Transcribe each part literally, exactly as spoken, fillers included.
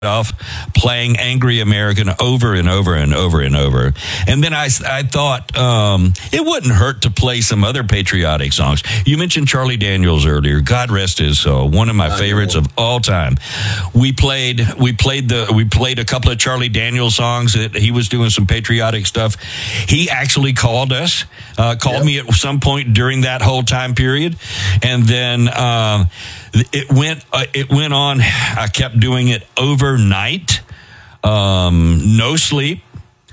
off playing Angry American over and over and over and over. And then I, I thought um, it wouldn't hurt to play some other patriotic songs. You mentioned Charlie Daniels earlier. God rest his soul. One of my I favorites know. of all time. We played we played the we played a couple of Charlie Daniels songs that he was doing some patriotic stuff. He actually called us, uh, called yep. me at some point during that whole time period. And then uh, it went uh, it went on. I kept doing it overnight, um, no sleep.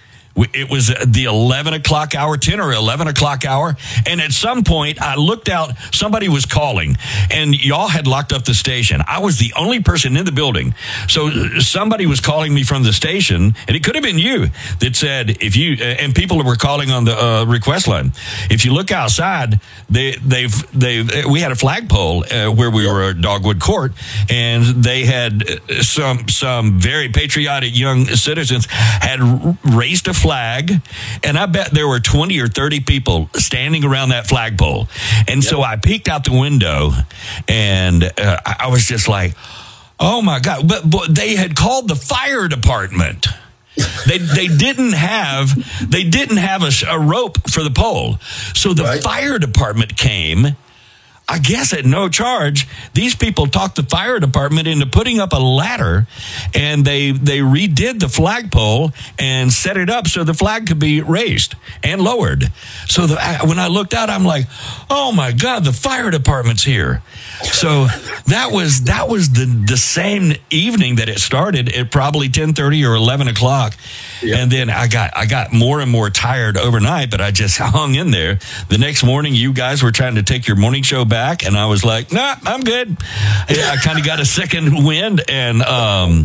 It was the eleven o'clock hour, ten or eleven o'clock hour. And at some point, I looked out, somebody was calling, and y'all had locked up the station. I was the only person in the building. So somebody was calling me from the station, and it could have been you, that said, if you, and people were calling on the uh, request line. If you look outside, they, they've, they've, we had a flagpole uh, where we were at Dogwood Court, and they had some, some very patriotic young citizens had raised a flag. flag, and I bet there were twenty or thirty people standing around that flagpole. And yep. so I peeked out the window, and uh, I was just like, oh my God. But, but they had called the fire department. They they didn't have they didn't have a, a rope for the pole. So the right. fire department came, I guess at no charge. These people talked the fire department into putting up a ladder, and they they redid the flagpole and set it up so the flag could be raised and lowered. So the, when I looked out, I'm like, oh my God, the fire department's here. So that was that was the, the same evening that it started at probably ten thirty or eleven o'clock. Yep. And then I got I got more and more tired overnight, but I just hung in there. The next morning, you guys were trying to take your morning show back, and I was like, nah, I'm good. I, I kind of got a second wind, and um,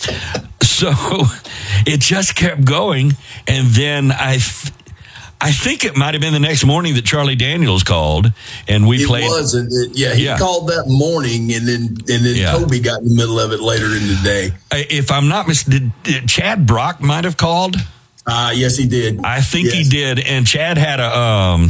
so it just kept going. And then I... Th- I think it might have been the next morning that Charlie Daniels called, and we it played. It was, it, yeah. He yeah. called that morning, and then and then yeah. Toby got in the middle of it later in the day. If I'm not mistaken, did, did Chad Brock might have called? Uh, yes, he did. I think yes. he did, and Chad had a. Um,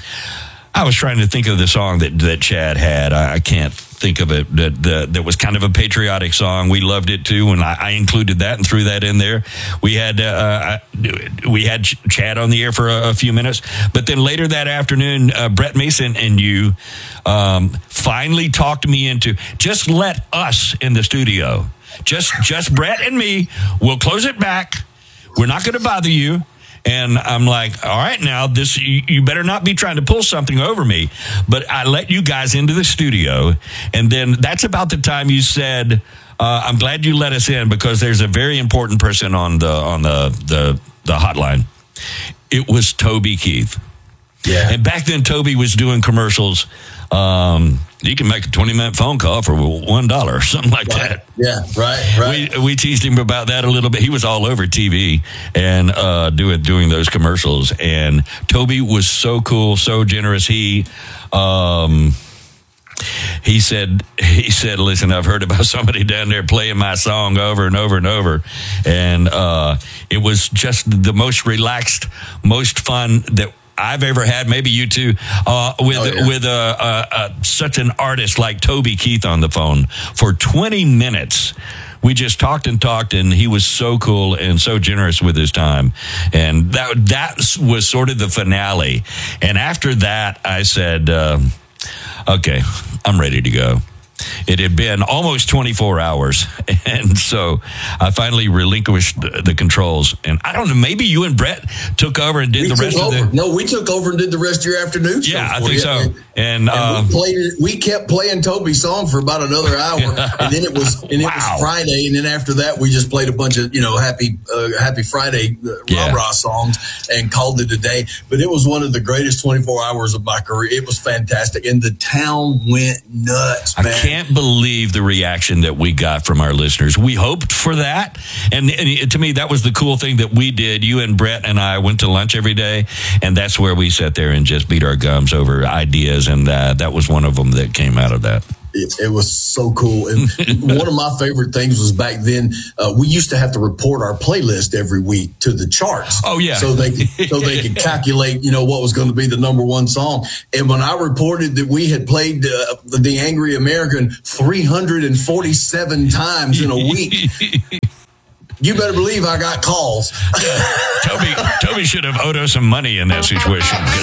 I was trying to think of the song that, that Chad had. I, I can't think of it. That, that that was kind of a patriotic song. We loved it too, and I, I included that and threw that in there. We had uh, we had Chad on the air for a, a few minutes, but then later that afternoon, uh, Brett Mason and you um, finally talked me into just let us in the studio, just just Brett and me. We'll close it back. We're not going to bother you. And I'm like, all right, now this, you, you better not be trying to pull something over me. But I let you guys into the studio. And then that's about the time you said, uh, I'm glad you let us in because there's a very important person on the, on the, the, the hotline. It was Toby Keith. Yeah. And back then, Toby was doing commercials. Um, you can make a twenty minute phone call for one dollar or something like right. that. Yeah, right, right. We we teased him about that a little bit. He was all over T V and uh, doing doing those commercials. And Toby was so cool, so generous. He um, he said he said, "Listen, I've heard about somebody down there playing my song over and over and over," and uh, it was just the most relaxed, most fun that I've ever had, maybe you too, uh, with oh, yeah. with uh, uh, uh, such an artist like Toby Keith on the phone for twenty minutes. We just talked and talked, and he was so cool and so generous with his time. And that that was sort of the finale. And after that, I said, uh, okay, I'm ready to go. It had been almost twenty-four hours, and so I finally relinquished the, the controls. And I don't know, maybe you and Brett took over and did we the rest over. of the... No, we took over and did the rest of your afternoon show. Yeah, I for think you. so. And, and, um, and we, played, we kept playing Toby's song for about another hour, and then it was and it wow. was Friday, and then after that, we just played a bunch of you know happy uh, Happy Friday uh, yeah. rah rah songs and called it a day. But it was one of the greatest twenty-four hours of my career. It was fantastic, and the town went nuts. Man. I can't believe the reaction that we got from our listeners. We hoped for that, and, and to me, that was the cool thing that we did. You and Brett and I went to lunch every day, and that's where we sat there and just beat our gums over ideas, and uh, that was one of them that came out of that. It, it was so cool. And one of my favorite things was back then, uh, we used to have to report our playlist every week to the charts. Oh, yeah. So they, so they could calculate, you know, what was going to be the number one song. And when I reported that we had played uh, The Angry American three hundred forty-seven times in a week, you better believe I got calls. Toby, Toby should have owed us some money in that situation.